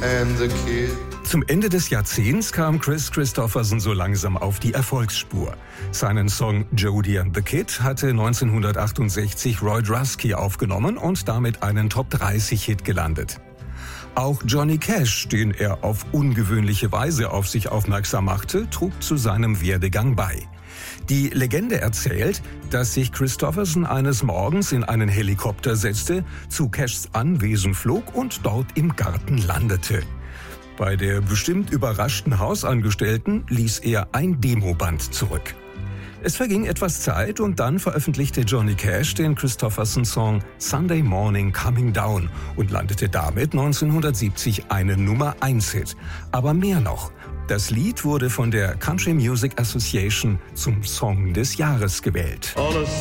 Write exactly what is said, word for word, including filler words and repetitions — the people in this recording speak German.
and the kid. Zum Ende des Jahrzehnts kam Kris Kristofferson so langsam auf die Erfolgsspur. Seinen Song Jody and the Kid hatte neunzehnhundertachtundsechzig Roy Drusky aufgenommen und damit einen Top dreißig Hit gelandet. Auch Johnny Cash, den er auf ungewöhnliche Weise auf sich aufmerksam machte, trug zu seinem Werdegang bei. Die Legende erzählt, dass sich Kristofferson eines Morgens in einen Helikopter setzte, zu Cashs Anwesen flog und dort im Garten landete. Bei der bestimmt überraschten Hausangestellten ließ er ein Demoband zurück. Es verging etwas Zeit und dann veröffentlichte Johnny Cash den Kristofferson-Song Sunday Morning Coming Down und landete damit neunzehnhundertsiebzig einen Nummer eins Hit. Aber mehr noch. Das Lied wurde von der Country Music Association zum Song des Jahres gewählt. On a